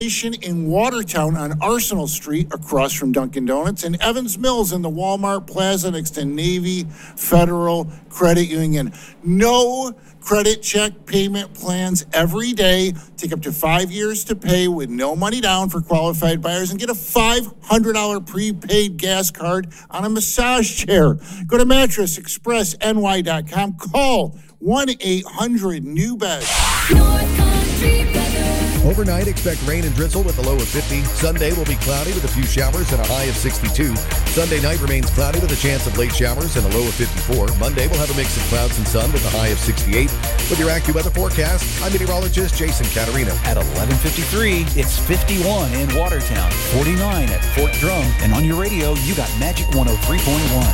In Watertown on Arsenal Street, across from Dunkin' Donuts, and Evans Mills in the Walmart Plaza next to Navy Federal Credit Union. No credit check payment plans every day. Take up to 5 years to pay with no money down for qualified buyers, and get a $500 prepaid gas card on a massage chair. Go to MattressExpressNY.com. Call 1-800-NEW-BED. Overnight, expect rain and drizzle with a low of 50. Sunday will be cloudy with a few showers and a high of 62. Sunday night remains cloudy with a chance of late showers and a low of 54. Monday will have a mix of clouds and sun with a high of 68. With your AccuWeather forecast, I'm meteorologist Jason Caterino. At 11:53, it's 51 in Watertown, 49 at Fort Drum, and on your radio, you got Magic 103.1.